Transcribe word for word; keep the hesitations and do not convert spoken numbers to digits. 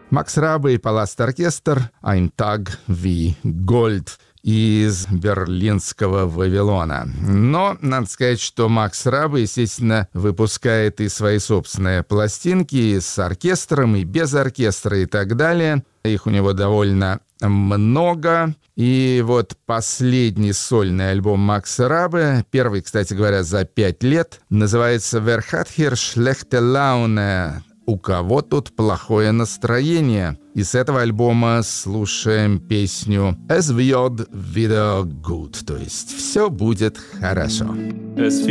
Макс Рабе и Паласт-оркестр «Ein Tag wie Gold» из берлинского Вавилона. Но надо сказать, что Макс Рабе, естественно, выпускает и свои собственные пластинки и с оркестром, и без оркестра, и так далее. Их у него довольно много. И вот последний сольный альбом Макса Рабе, первый, кстати говоря, за пять лет, называется «Wer hat hier schlechte Laune?» «У кого тут плохое настроение?» И с этого альбома слушаем песню «Es wird wieder gut», то есть «Все будет хорошо».